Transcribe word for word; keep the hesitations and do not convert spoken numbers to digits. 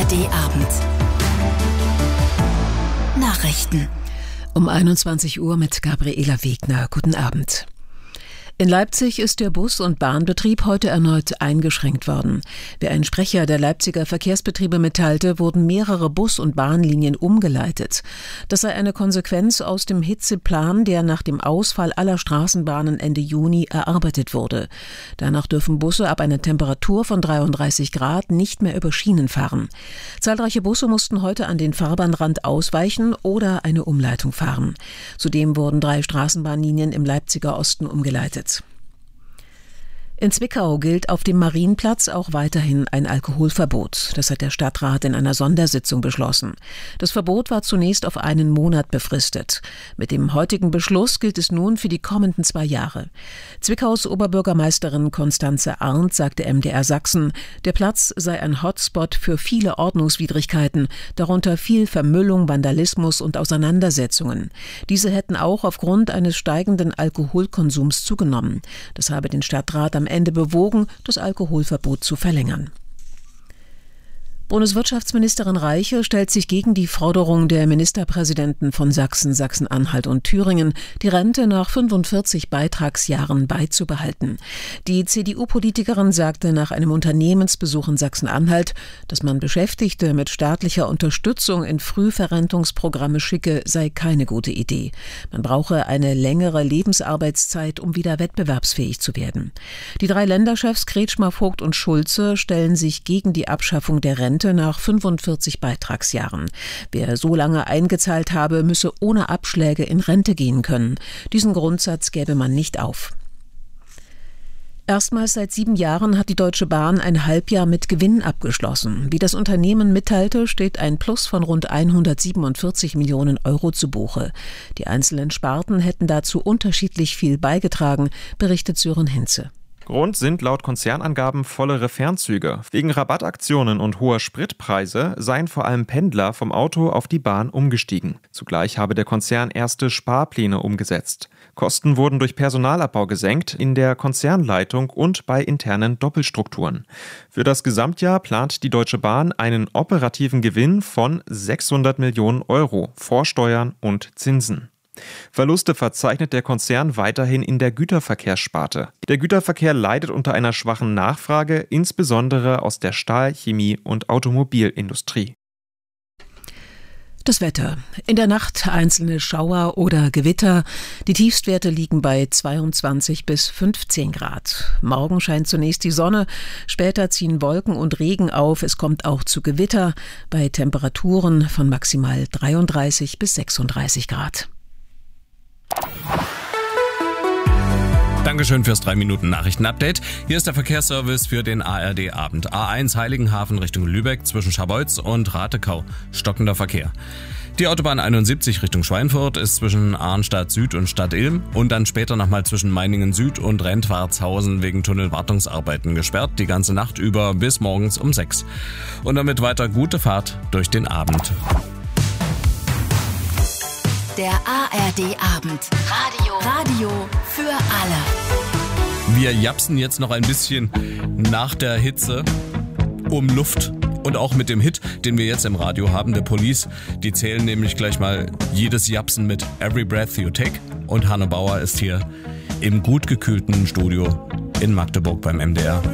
D-Abend. Nachrichten. Um einundzwanzig Uhr mit Gabriela Wegner. Guten Abend. In Leipzig ist der Bus- und Bahnbetrieb heute erneut eingeschränkt worden. Wie ein Sprecher der Leipziger Verkehrsbetriebe mitteilte, wurden mehrere Bus- und Bahnlinien umgeleitet. Das sei eine Konsequenz aus dem Hitzeplan, der nach dem Ausfall aller Straßenbahnen Ende Juni erarbeitet wurde. Danach dürfen Busse ab einer Temperatur von dreiunddreißig Grad nicht mehr über Schienen fahren. Zahlreiche Busse mussten heute an den Fahrbahnrand ausweichen oder eine Umleitung fahren. Zudem wurden drei Straßenbahnlinien im Leipziger Osten umgeleitet. In Zwickau gilt auf dem Marienplatz auch weiterhin ein Alkoholverbot. Das hat der Stadtrat in einer Sondersitzung beschlossen. Das Verbot war zunächst auf einen Monat befristet. Mit dem heutigen Beschluss gilt es nun für die kommenden zwei Jahre. Zwickaus Oberbürgermeisterin Konstanze Arndt sagte M D R Sachsen, der Platz sei ein Hotspot für viele Ordnungswidrigkeiten, darunter viel Vermüllung, Vandalismus und Auseinandersetzungen. Diese hätten auch aufgrund eines steigenden Alkoholkonsums zugenommen. Das habe den Stadtrat am Ende bewogen, das Alkoholverbot zu verlängern. Bundeswirtschaftsministerin Reiche stellt sich gegen die Forderung der Ministerpräsidenten von Sachsen, Sachsen-Anhalt und Thüringen, die Rente nach fünfundvierzig Beitragsjahren beizubehalten. Die C D U-Politikerin sagte nach einem Unternehmensbesuch in Sachsen-Anhalt, dass man Beschäftigte mit staatlicher Unterstützung in Frühverrentungsprogramme schicke, sei keine gute Idee. Man brauche eine längere Lebensarbeitszeit, um wieder wettbewerbsfähig zu werden. Die drei Länderchefs Kretschmer, Vogt und Schulze stellen sich gegen die Abschaffung der Rente nach fünfundvierzig Beitragsjahren. Wer so lange eingezahlt habe, müsse ohne Abschläge in Rente gehen können. Diesen Grundsatz gäbe man nicht auf. Erstmals seit sieben Jahren hat die Deutsche Bahn ein Halbjahr mit Gewinn abgeschlossen. Wie das Unternehmen mitteilte, steht ein Plus von rund hundertsiebenundvierzig Millionen Euro zu Buche. Die einzelnen Sparten hätten dazu unterschiedlich viel beigetragen, berichtet Sören Hinze. Grund sind laut Konzernangaben vollere Fernzüge. Wegen Rabattaktionen und hoher Spritpreise seien vor allem Pendler vom Auto auf die Bahn umgestiegen. Zugleich habe der Konzern erste Sparpläne umgesetzt. Kosten wurden durch Personalabbau gesenkt in der Konzernleitung und bei internen Doppelstrukturen. Für das Gesamtjahr plant die Deutsche Bahn einen operativen Gewinn von sechshundert Millionen Euro vor Steuern und Zinsen. Verluste verzeichnet der Konzern weiterhin in der Güterverkehrssparte. Der Güterverkehr leidet unter einer schwachen Nachfrage, insbesondere aus der Stahl-, Chemie- und Automobilindustrie. Das Wetter. In der Nacht einzelne Schauer oder Gewitter. Die Tiefstwerte liegen bei zweiundzwanzig bis fünfzehn Grad. Morgen scheint zunächst die Sonne, später ziehen Wolken und Regen auf. Es kommt auch zu Gewitter bei Temperaturen von maximal dreiunddreißig bis sechsunddreißig Grad. Dankeschön fürs drei Minuten Nachrichten-Update. Hier ist der Verkehrsservice für den A R D-Abend. A eins Heiligenhafen Richtung Lübeck zwischen Scharbeutz und Ratekau. Stockender Verkehr. Die Autobahn einundsiebzig Richtung Schweinfurt ist zwischen Arnstadt Süd und Stadt Ilm und dann später nochmal zwischen Meiningen Süd und Rentwartshausen wegen Tunnelwartungsarbeiten gesperrt. Die ganze Nacht über bis morgens um sechs. Und damit weiter gute Fahrt durch den Abend. Der A R D-Abend. Radio. Radio für alle. Wir japsen jetzt noch ein bisschen nach der Hitze um Luft. Und auch mit dem Hit, den wir jetzt im Radio haben, der Police. Die zählen nämlich gleich mal jedes Japsen mit Every Breath You Take. Und Hanne Bauer ist hier im gut gekühlten Studio in Magdeburg beim M D R.